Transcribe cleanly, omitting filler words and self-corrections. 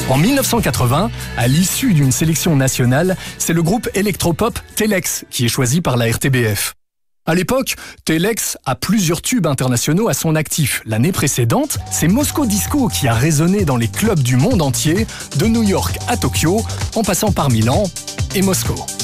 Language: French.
En 1980, à l'issue d'une sélection nationale, c'est le groupe électropop Telex qui est choisi par la RTBF. À l'époque, Telex a plusieurs tubes internationaux à son actif. L'année précédente, c'est Moscow Disco qui a résonné dans les clubs du monde entier, de New York à Tokyo, en passant par Milan et Moscou.